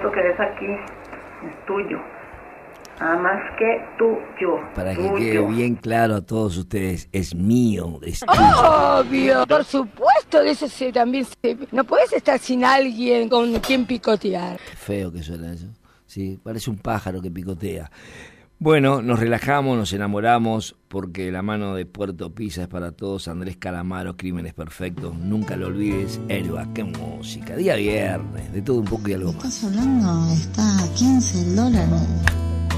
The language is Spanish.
esto que ves aquí es tuyo. Nada más que tuyo. Para que tuyo. quede bien claro a todos ustedes, es mío, es tuyo. Obvio, por supuesto, de eso también se... No puedes estar sin alguien con quien picotear. Qué feo que suena eso. Sí, parece un pájaro que picotea. Bueno, nos relajamos, nos enamoramos, porque la mano de Puerto Pisa es para todos. Andrés Calamaro, Crímenes Perfectos, nunca lo olvides. Elba, qué música, día viernes, de todo un poco y algo más. ¿Estás hablando? Está a 15 el dólar.